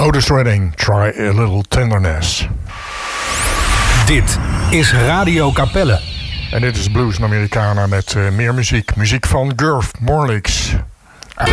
Otis Redding, Try a Little Tenderness. Dit is Radio Capelle. En dit is Blues Americana met meer muziek. Muziek van Gurf Morlix.